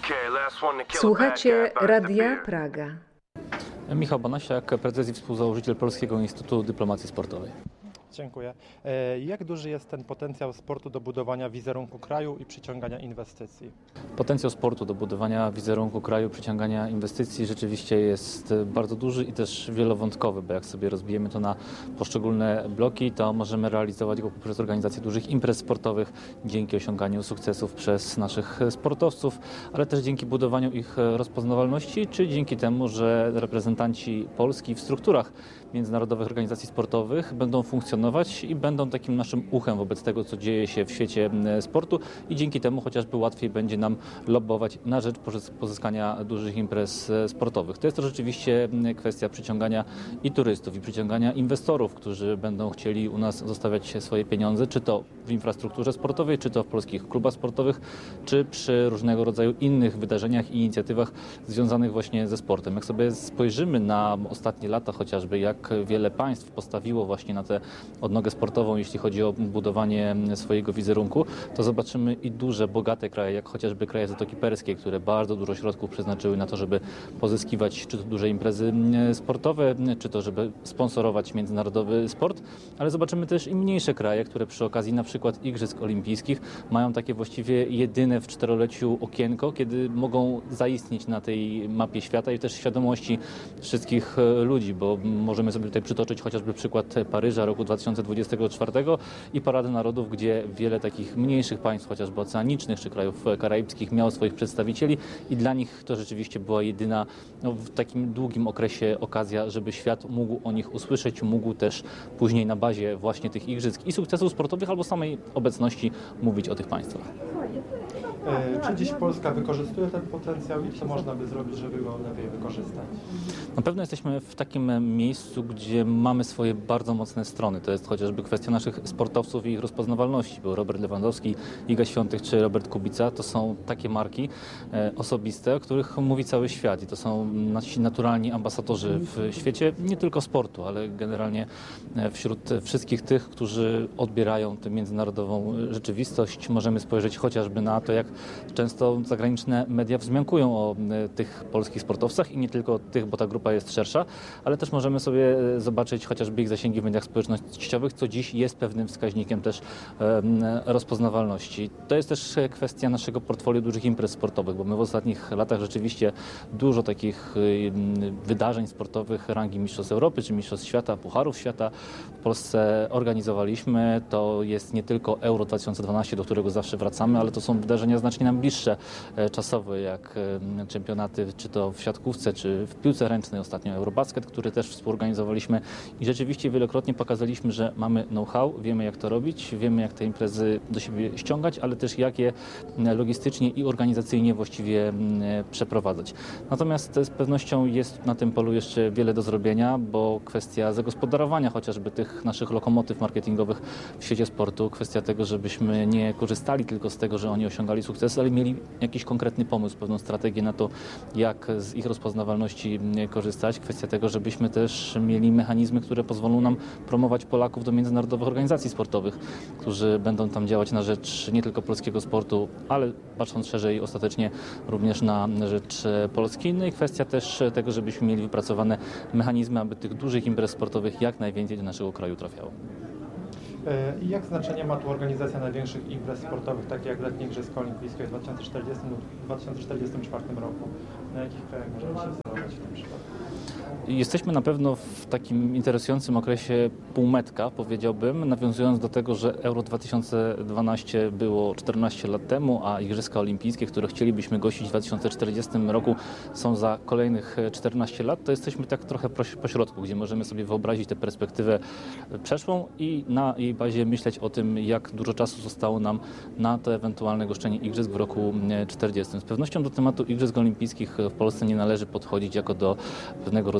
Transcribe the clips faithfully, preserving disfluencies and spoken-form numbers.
Słuchacie Radia Praga. Michał Banasiak, prezes i współzałożyciel Polskiego Instytutu Dyplomacji Sportowej. Dziękuję. Jak duży jest ten potencjał sportu do budowania wizerunku kraju i przyciągania inwestycji? Potencjał sportu do budowania wizerunku kraju, przyciągania inwestycji rzeczywiście jest bardzo duży i też wielowątkowy, bo jak sobie rozbijemy to na poszczególne bloki, to możemy realizować go poprzez organizację dużych imprez sportowych, dzięki osiąganiu sukcesów przez naszych sportowców, ale też dzięki budowaniu ich rozpoznawalności, czy dzięki temu, że reprezentanci Polski w strukturach międzynarodowych organizacji sportowych będą funkcjonować i będą takim naszym uchem wobec tego, co dzieje się w świecie sportu i dzięki temu chociażby łatwiej będzie nam lobbować na rzecz pozyskania dużych imprez sportowych. To jest to rzeczywiście kwestia przyciągania i turystów, i przyciągania inwestorów, którzy będą chcieli u nas zostawiać swoje pieniądze, czy to w infrastrukturze sportowej, czy to w polskich klubach sportowych, czy przy różnego rodzaju innych wydarzeniach i inicjatywach związanych właśnie ze sportem. Jak sobie spojrzymy na ostatnie lata chociażby, jak wiele państw postawiło właśnie na tę odnogę sportową, jeśli chodzi o budowanie swojego wizerunku, to zobaczymy i duże, bogate kraje, jak chociażby kraje Zatoki Perskiej, które bardzo dużo środków przeznaczyły na to, żeby pozyskiwać czy to duże imprezy sportowe, czy to, żeby sponsorować międzynarodowy sport, ale zobaczymy też i mniejsze kraje, które przy okazji na przykład Igrzysk Olimpijskich mają takie właściwie jedyne w czteroleciu okienko, kiedy mogą zaistnieć na tej mapie świata i też świadomości wszystkich ludzi, bo możemy sobie tutaj przytoczyć chociażby przykład Paryża roku dwa tysiące dwudziestego czwartego i Parady Narodów, gdzie wiele takich mniejszych państw, chociażby oceanicznych czy krajów karaibskich miało swoich przedstawicieli i dla nich to rzeczywiście była jedyna no, w takim długim okresie okazja, żeby świat mógł o nich usłyszeć, mógł też później na bazie właśnie tych igrzysk i sukcesów sportowych albo samej obecności mówić o tych państwach. Czy dziś Polska wykorzystuje ten potencjał i co można by zrobić, żeby go lepiej wykorzystać? Na pewno jesteśmy w takim miejscu, gdzie mamy swoje bardzo mocne strony. To jest chociażby kwestia naszych sportowców i ich rozpoznawalności. Był Robert Lewandowski, Iga Świątek czy Robert Kubica. To są takie marki e, osobiste, o których mówi cały świat i to są nasi naturalni ambasadorzy w świecie nie tylko sportu, ale generalnie wśród wszystkich tych, którzy odbierają tę międzynarodową rzeczywistość. Możemy spojrzeć chociażby na to, jak często zagraniczne media wzmiankują o tych polskich sportowcach i nie tylko tych, bo ta grupa jest szersza, ale też możemy sobie zobaczyć chociażby ich zasięgi w mediach społecznościowych, co dziś jest pewnym wskaźnikiem też rozpoznawalności. To jest też kwestia naszego portfolio dużych imprez sportowych, bo my w ostatnich latach rzeczywiście dużo takich wydarzeń sportowych rangi Mistrzostw Europy czy Mistrzostw Świata, Pucharów Świata w Polsce organizowaliśmy. To jest nie tylko Euro dwa tysiące dwanaście, do którego zawsze wracamy, ale to są wydarzenia znacznie nam bliższe czasowo, jak czempionaty, czy to w siatkówce, czy w piłce ręcznej, ostatnio Eurobasket, który też współorganizowaliśmy i rzeczywiście wielokrotnie pokazaliśmy, że mamy know-how, wiemy jak to robić, wiemy jak te imprezy do siebie ściągać, ale też jak je logistycznie i organizacyjnie właściwie przeprowadzać. Natomiast z pewnością jest na tym polu jeszcze wiele do zrobienia, bo kwestia zagospodarowania chociażby tych naszych lokomotyw marketingowych w świecie sportu, kwestia tego, żebyśmy nie korzystali tylko z tego, że oni osiągali sukces, ale mieli jakiś konkretny pomysł, pewną strategię na to, jak z ich rozpoznawalności korzystać. Kwestia tego, żebyśmy też mieli mechanizmy, które pozwolą nam promować Polaków do międzynarodowych organizacji sportowych, którzy będą tam działać na rzecz nie tylko polskiego sportu, ale patrząc szerzej ostatecznie również na rzecz Polski. No i kwestia też tego, żebyśmy mieli wypracowane mechanizmy, aby tych dużych imprez sportowych jak najwięcej do naszego kraju trafiało. I jak znaczenie ma tu organizacja największych imprez sportowych, takie jak letnie Igrzyska Olimpijskie w dwa tysiące czterdziestym lub dwa tysiące czterdziestym czwartym roku? Na jakich krajach możemy się wzorować w tym przypadku? Jesteśmy na pewno w takim interesującym okresie półmetka, powiedziałbym, nawiązując do tego, że Euro dwa tysiące dwanaście było czternaście lat temu, a Igrzyska Olimpijskie, które chcielibyśmy gościć w dwa tysiące czterdziestym roku, są za kolejnych czternaście lat, to jesteśmy tak trochę pośrodku, gdzie możemy sobie wyobrazić tę perspektywę przeszłą i na jej bazie myśleć o tym, jak dużo czasu zostało nam na to ewentualne goszczenie Igrzysk w roku czterdziestym. Z pewnością do tematu Igrzysk Olimpijskich w Polsce nie należy podchodzić jako do pewnego rodzaju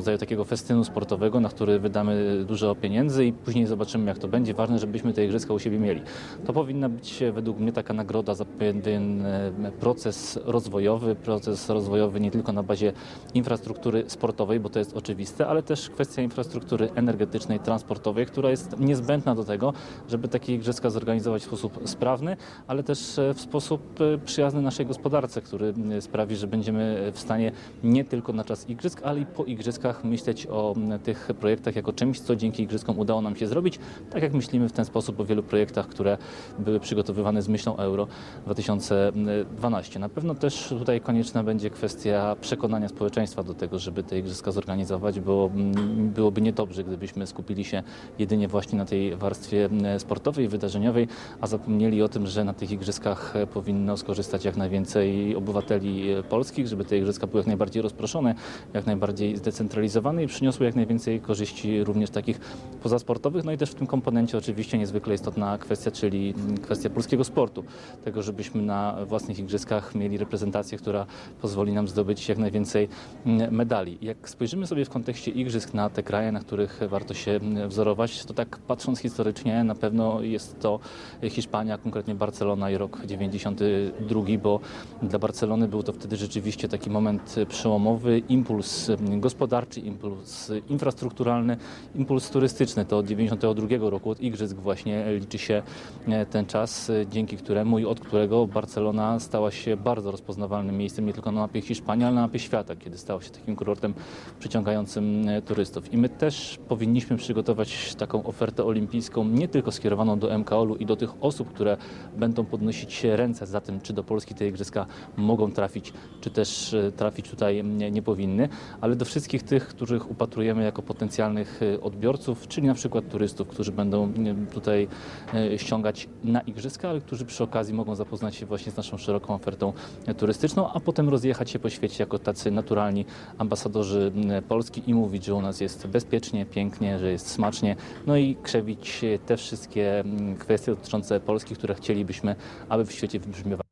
rodzaju takiego festynu sportowego, na który wydamy dużo pieniędzy i później zobaczymy, jak to będzie. Ważne, żebyśmy te igrzyska u siebie mieli. To powinna być według mnie taka nagroda za pewien proces rozwojowy, proces rozwojowy nie tylko na bazie infrastruktury sportowej, bo to jest oczywiste, ale też kwestia infrastruktury energetycznej, transportowej, która jest niezbędna do tego, żeby takie igrzyska zorganizować w sposób sprawny, ale też w sposób przyjazny naszej gospodarce, który sprawi, że będziemy w stanie nie tylko na czas igrzysk, ale i po igrzyskach myśleć o tych projektach jako czymś, co dzięki igryskom udało nam się zrobić, tak jak myślimy w ten sposób o wielu projektach, które były przygotowywane z myślą Euro dwa tysiące dwanaście. Na pewno też tutaj konieczna będzie kwestia przekonania społeczeństwa do tego, żeby te igrzyska zorganizować, bo byłoby niedobrze, gdybyśmy skupili się jedynie właśnie na tej warstwie sportowej, wydarzeniowej, a zapomnieli o tym, że na tych igrzyskach powinno skorzystać jak najwięcej obywateli polskich, żeby te igrzyska były jak najbardziej rozproszone, jak najbardziej zdecentralizowane i przyniosły jak najwięcej korzyści również takich pozasportowych. No i też w tym komponencie oczywiście niezwykle istotna kwestia, czyli kwestia polskiego sportu. Tego, żebyśmy na własnych igrzyskach mieli reprezentację, która pozwoli nam zdobyć jak najwięcej medali. Jak spojrzymy sobie w kontekście igrzysk na te kraje, na których warto się wzorować, to tak patrząc historycznie na pewno jest to Hiszpania, konkretnie Barcelona i rok dziewięćdziesiąty drugi, bo dla Barcelony był to wtedy rzeczywiście taki moment przełomowy, impuls gospodarczy, impuls infrastrukturalny, impuls turystyczny. To od dziewięćdziesiątego drugiego roku, od igrzysk właśnie liczy się ten czas, dzięki któremu i od którego Barcelona stała się bardzo rozpoznawalnym miejscem nie tylko na mapie Hiszpanii, ale na mapie świata, kiedy stała się takim kurortem przyciągającym turystów. I my też powinniśmy przygotować taką ofertę olimpijską, nie tylko skierowaną do M K O L u i do tych osób, które będą podnosić ręce za tym, czy do Polski te igrzyska mogą trafić, czy też trafić tutaj nie, nie powinny, ale do wszystkich tych, których upatrujemy jako potencjalnych odbiorców, czyli na przykład turystów, którzy będą tutaj ściągać na igrzyska, ale którzy przy okazji mogą zapoznać się właśnie z naszą szeroką ofertą turystyczną, a potem rozjechać się po świecie jako tacy naturalni ambasadorzy Polski i mówić, że u nas jest bezpiecznie, pięknie, że jest smacznie, no i krzewić te wszystkie kwestie dotyczące Polski, które chcielibyśmy, aby w świecie wybrzmiewały.